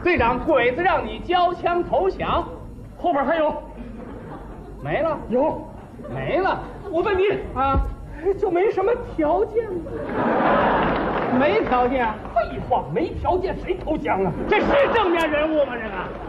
队长，鬼子让你交枪投降， 后边还有， 没了， 有， 没了。 我问你啊， 就没什么条件吗？ 没条件。 废话，没条件谁投降啊？ 这是正面人物吗？这个